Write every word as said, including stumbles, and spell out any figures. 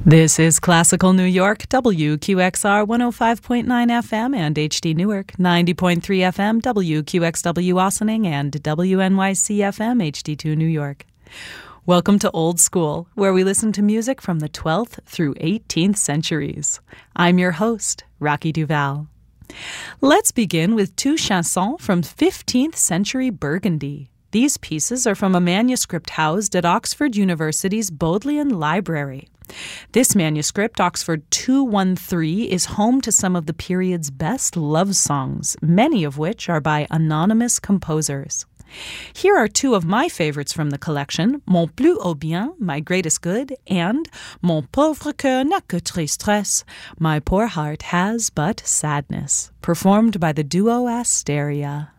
This is Classical New York, W Q X R one oh five point nine F M and H D Newark, ninety point three F M, W Q X W Ossining, and W N Y C F M, H D two New York. Welcome to Old School, where we listen to music from the twelfth through eighteenth centuries. I'm your host, Rocky Duval. Let's begin with two chansons from fifteenth century Burgundy. These pieces are from a manuscript housed at Oxford University's Bodleian Library. This manuscript, Oxford two thirteen, is home to some of the period's best love songs, many of which are by anonymous composers. Here are two of my favorites from the collection, Mon plus haut bien, My Greatest Good, and Mon pauvre cœur n'a que tristesse, My Poor Heart Has But Sadness, performed by the duo Asteria.